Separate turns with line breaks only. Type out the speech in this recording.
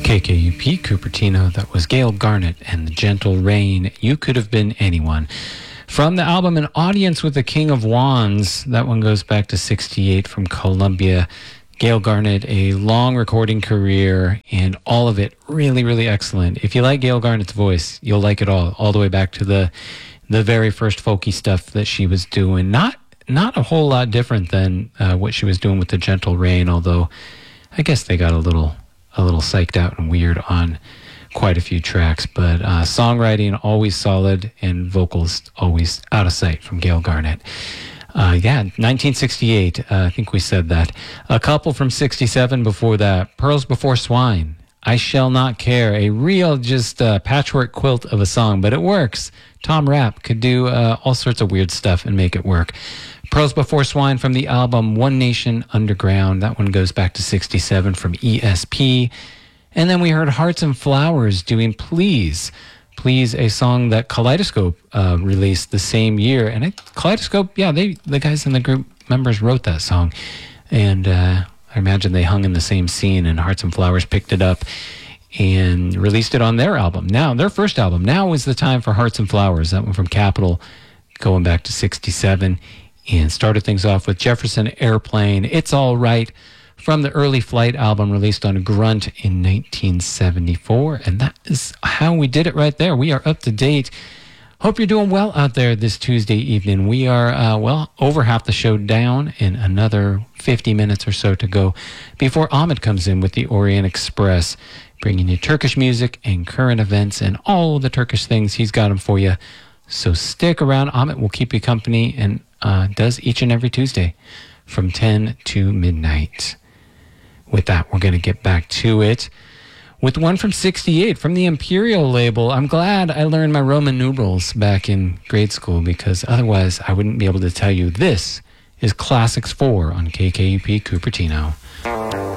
KKUP Cupertino. That was Gail Garnett and The Gentle Rain. You Could Have Been Anyone. From the album An Audience with the King of Wands, that one goes back to 68 from Columbia. Gail Garnett, a long recording career, and all of it really, really excellent. If you like Gail Garnett's voice, you'll like it all the way back to the very first folky stuff that she was doing. Not a whole lot different than what she was doing with The Gentle Rain, although I guess they got a little psyched out and weird on quite a few tracks, but songwriting always solid and vocals always out of sight from Gail Garnett. 1968, I think we said that. A couple from 67 before that, Pearls Before Swine, I Shall Not Care, a real just patchwork quilt of a song, but it works. Tom Rapp could do all sorts of weird stuff and make it work. Pearls Before Swine from the album One Nation Underground. That one goes back to 67 from ESP. And then we heard Hearts and Flowers doing Please. Please, a song that Kaleidoscope released the same year. And Kaleidoscope, the guys in the group members wrote that song. And I imagine they hung in the same scene, and Hearts and Flowers picked it up and released it on their album. Now, their first album. Now is the time for Hearts and Flowers. That one from Capitol going back to 67. And started things off with Jefferson Airplane, It's All Right, from the Early Flight album released on Grunt in 1974. And that is how we did it right there. We are up to date. Hope you're doing well out there this Tuesday evening. We are, over half the show down, and another 50 minutes or so to go before Ahmed comes in with the Orient Express, bringing you Turkish music and current events and all the Turkish things. He's got them for you. So stick around. Ahmed will keep you company and does each and every Tuesday from 10 to midnight. With that, we're going to get back to it with one from 68 from the Imperial label. I'm glad I learned my Roman numerals back in grade school, because otherwise I wouldn't be able to tell you. This is Classics 4 on KKUP Cupertino.